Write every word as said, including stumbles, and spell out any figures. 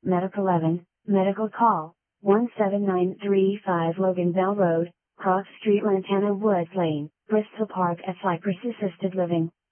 Medic eleven, medical call, one seven nine three five Logan Bell Road, Cross Street Lantana Woods Lane, Bristol Park at Cypress Assisted Living.